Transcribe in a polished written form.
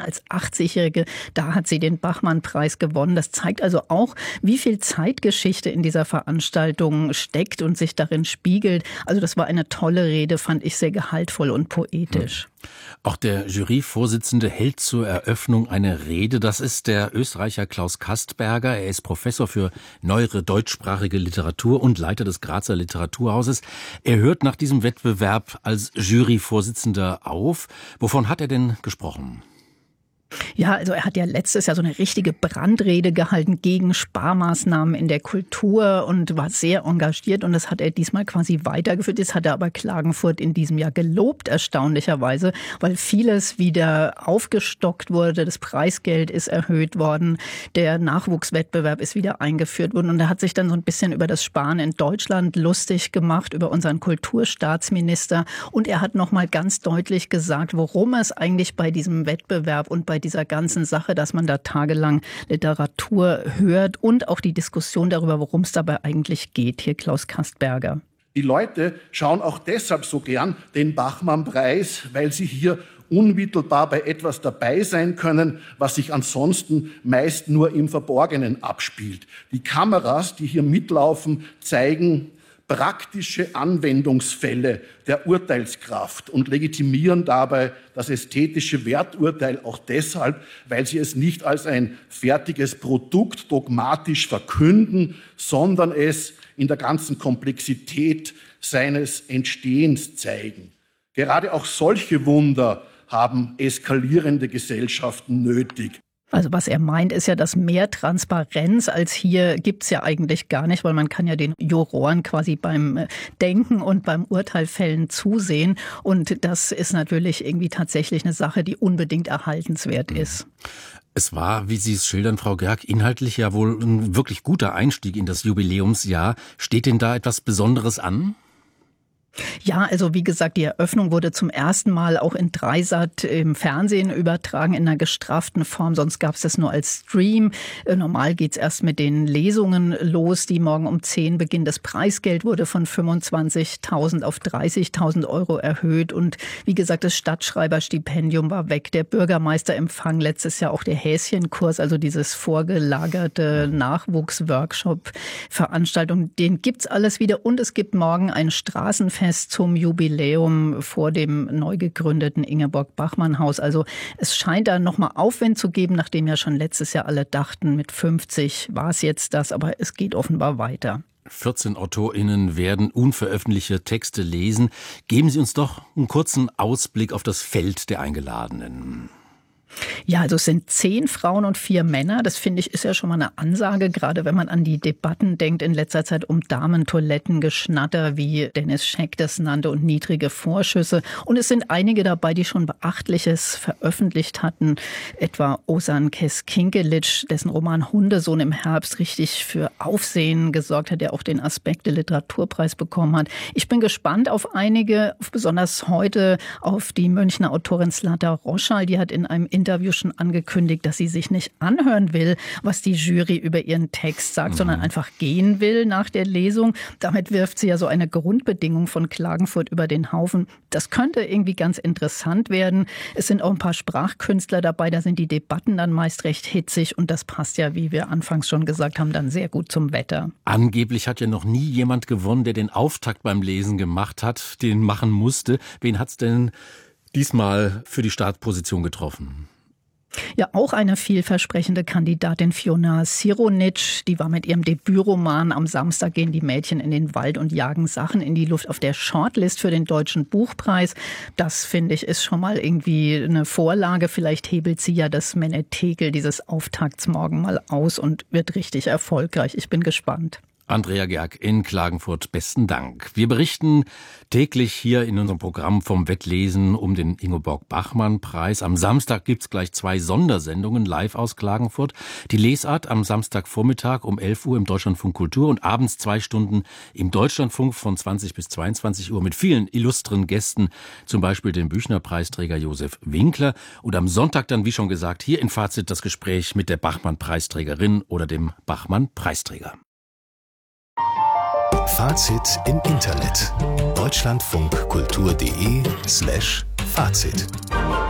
als 80-Jährige. Da hat sie den Bachmann-Preis gewonnen. Das zeigt also auch, wie viel Zeitgeschichte in dieser Veranstaltung steckt und sich darin spiegelt. Also das war eine tolle Rede, fand ich sehr gehaltvoll und poetisch. Auch der Juryvorsitzende hält zur Eröffnung eine Rede. Das ist der Österreicher Klaus Kastberger. Er ist Professor für neuere deutschsprachige Literatur und Leiter des Grazer Literaturhauses. Er hört nach diesem Wettbewerb als Juryvorsitzender auf. Wovon hat er denn gesprochen? Ja, also er hat ja letztes Jahr so eine richtige Brandrede gehalten gegen Sparmaßnahmen in der Kultur und war sehr engagiert, und das hat er diesmal quasi weitergeführt. Das hat er aber Klagenfurt in diesem Jahr gelobt, erstaunlicherweise, weil vieles wieder aufgestockt wurde. Das Preisgeld ist erhöht worden, der Nachwuchswettbewerb ist wieder eingeführt worden, und er hat sich dann so ein bisschen über das Sparen in Deutschland lustig gemacht, über unseren Kulturstaatsminister, und er hat nochmal ganz deutlich gesagt, worum es eigentlich bei diesem Wettbewerb und bei dieser ganzen Sache, dass man da tagelang Literatur hört, und auch die Diskussion darüber, worum es dabei eigentlich geht. Hier Klaus Kastberger. Die Leute schauen auch deshalb so gern den Bachmann-Preis, weil sie hier unmittelbar bei etwas dabei sein können, was sich ansonsten meist nur im Verborgenen abspielt. Die Kameras, die hier mitlaufen, zeigen praktische Anwendungsfälle der Urteilskraft und legitimieren dabei das ästhetische Werturteil auch deshalb, weil sie es nicht als ein fertiges Produkt dogmatisch verkünden, sondern es in der ganzen Komplexität seines Entstehens zeigen. Gerade auch solche Wunder haben eskalierende Gesellschaften nötig. Also was er meint, ist ja, dass mehr Transparenz als hier gibt's ja eigentlich gar nicht, weil man kann ja den Juroren quasi beim Denken und beim Urteilfällen zusehen. Und das ist natürlich irgendwie tatsächlich eine Sache, die unbedingt erhaltenswert ist. Es war, wie Sie es schildern, Frau Gerg, inhaltlich ja wohl ein wirklich guter Einstieg in das Jubiläumsjahr. Steht denn da etwas Besonderes an? Ja, also wie gesagt, die Eröffnung wurde zum ersten Mal auch in Dreisat im Fernsehen übertragen, in einer gestrafften Form. Sonst gab es das nur als Stream. Normal geht's erst mit den Lesungen los, die morgen um 10 beginnen. Das Preisgeld wurde von 25.000 auf 30.000 Euro erhöht. Und wie gesagt, das Stadtschreiberstipendium war weg. Der Bürgermeisterempfang letztes Jahr, auch der Häschenkurs, also dieses vorgelagerte Nachwuchsworkshop-Veranstaltung, den gibt's alles wieder. Und es gibt morgen ein Straßenfest zum Jubiläum vor dem neu gegründeten Ingeborg-Bachmann-Haus. Also es scheint da nochmal Aufwind zu geben, nachdem ja schon letztes Jahr alle dachten, mit 50 war es jetzt das, aber es geht offenbar weiter. 14 AutorInnen werden unveröffentlichte Texte lesen. Geben Sie uns doch einen kurzen Ausblick auf das Feld der Eingeladenen. Ja, also es sind 10 Frauen und 4 Männer. Das finde ich ist ja schon mal eine Ansage, gerade wenn man an die Debatten denkt in letzter Zeit um Damentoilettengeschnatter, wie Dennis Scheck das nannte, und niedrige Vorschüsse. Und es sind einige dabei, die schon Beachtliches veröffentlicht hatten, etwa Ozan Kes-Kinkelic, dessen Roman Hundesohn im Herbst richtig für Aufsehen gesorgt hat, der auch den Aspekte-Literaturpreis bekommen hat. Ich bin gespannt auf einige, besonders heute auf die Münchner Autorin Zlata Roschal. Die hat in einem Interview schon angekündigt, dass sie sich nicht anhören will, was die Jury über ihren Text sagt, sondern einfach gehen will nach der Lesung. Damit wirft sie ja so eine Grundbedingung von Klagenfurt über den Haufen. Das könnte irgendwie ganz interessant werden. Es sind auch ein paar Sprachkünstler dabei, da sind die Debatten dann meist recht hitzig, und das passt ja, wie wir anfangs schon gesagt haben, dann sehr gut zum Wetter. Angeblich hat ja noch nie jemand gewonnen, der den Auftakt beim Lesen gemacht hat, den machen musste. Wen hat's denn diesmal für die Startposition getroffen? Ja, auch eine vielversprechende Kandidatin, Fiona Sironic, die war mit ihrem Debütroman Am Samstag gehen die Mädchen in den Wald und jagen Sachen in die Luft auf der Shortlist für den Deutschen Buchpreis. Das, finde ich, ist schon mal irgendwie eine Vorlage. Vielleicht hebelt sie ja das Menetekel dieses Auftakts morgen mal aus und wird richtig erfolgreich. Ich bin gespannt. Andrea Gerg in Klagenfurt, besten Dank. Wir berichten täglich hier in unserem Programm vom Wettlesen um den Ingeborg-Bachmann-Preis. Am Samstag gibt's gleich 2 Sondersendungen live aus Klagenfurt. Die Lesart am Samstagvormittag um 11 Uhr im Deutschlandfunk Kultur und abends 2 Stunden im Deutschlandfunk von 20 bis 22 Uhr mit vielen illustren Gästen, zum Beispiel dem Büchner-Preisträger Josef Winkler. Und am Sonntag dann, wie schon gesagt, hier in Fazit das Gespräch mit der Bachmann-Preisträgerin oder dem Bachmann-Preisträger. Fazit im Internet. deutschlandfunkkultur.de/Fazit